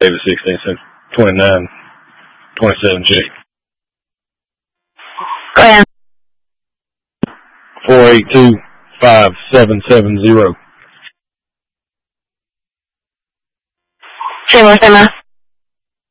David 16 cents, 29.27 check. Go ahead. 4825770. Say more.